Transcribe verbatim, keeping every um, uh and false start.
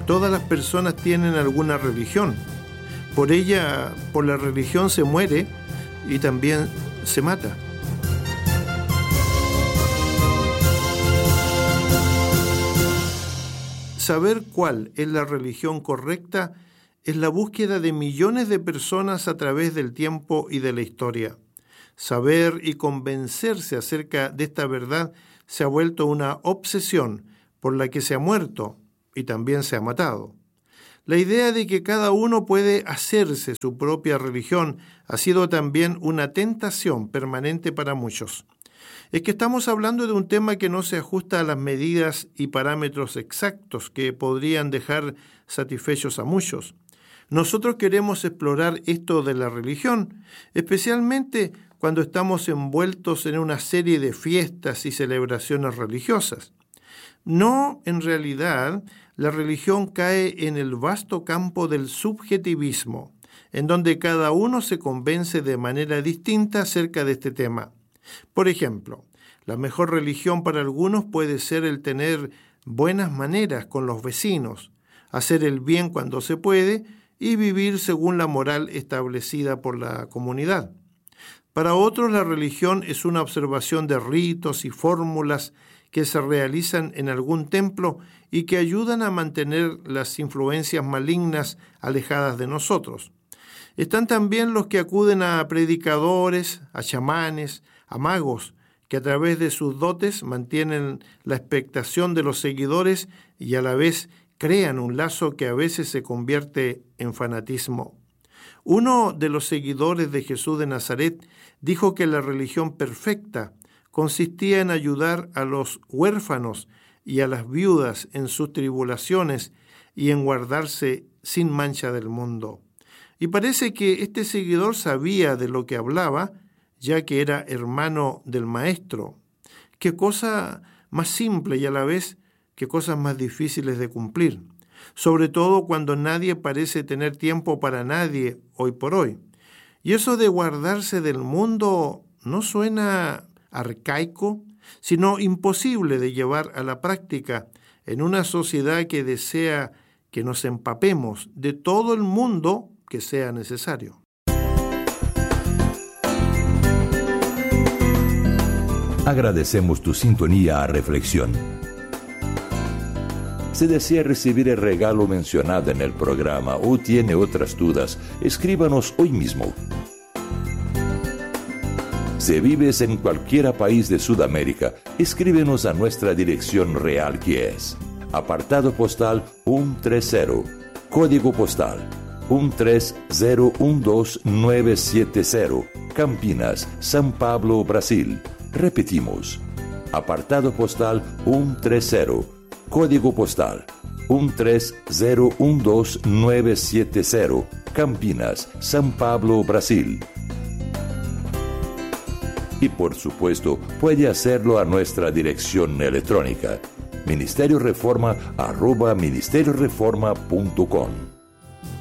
Todas las personas tienen alguna religión. Por ella, por la religión se muere y también se mata. Saber cuál es la religión correcta es la búsqueda de millones de personas a través del tiempo y de la historia. Saber y convencerse acerca de esta verdad se ha vuelto una obsesión por la que se ha muerto y también se ha matado. La idea de que cada uno puede hacerse su propia religión ha sido también una tentación permanente para muchos. Es que estamos hablando de un tema que no se ajusta a las medidas y parámetros exactos que podrían dejar satisfechos a muchos. Nosotros queremos explorar esto de la religión, especialmente cuando estamos envueltos en una serie de fiestas y celebraciones religiosas. No, en realidad, la religión cae en el vasto campo del subjetivismo, en donde cada uno se convence de manera distinta acerca de este tema. Por ejemplo, la mejor religión para algunos puede ser el tener buenas maneras con los vecinos, hacer el bien cuando se puede y vivir según la moral establecida por la comunidad. Para otros, la religión es una observación de ritos y fórmulas que se realizan en algún templo y que ayudan a mantener las influencias malignas alejadas de nosotros. Están también los que acuden a predicadores, a chamanes, a magos, que a través de sus dotes mantienen la expectación de los seguidores y a la vez crean un lazo que a veces se convierte en fanatismo. Uno de los seguidores de Jesús de Nazaret dijo que la religión perfecta consistía en ayudar a los huérfanos y a las viudas en sus tribulaciones y en guardarse sin mancha del mundo. Y parece que este seguidor sabía de lo que hablaba, ya que era hermano del Maestro. Qué cosa más simple y a la vez qué cosas más difíciles de cumplir, sobre todo cuando nadie parece tener tiempo para nadie hoy por hoy. Y eso de guardarse del mundo no suena arcaico, sino imposible de llevar a la práctica en una sociedad que desea que nos empapemos de todo el mundo que sea necesario. Agradecemos tu sintonía a Reflexión. Si desea recibir el regalo mencionado en el programa o tiene otras dudas, escríbanos hoy mismo. Si vives en cualquier país de Sudamérica, escríbenos a nuestra dirección real, que es apartado postal ciento treinta, código postal uno tres cero uno dos nueve siete cero, Campinas, São Paulo, Brasil. Repetimos, apartado postal ciento treinta, código postal uno tres cero uno dos nueve siete cero, Campinas, São Paulo, Brasil. Y por supuesto, puede hacerlo a nuestra dirección electrónica, ministerio reforma arroba ministerio reforma punto com.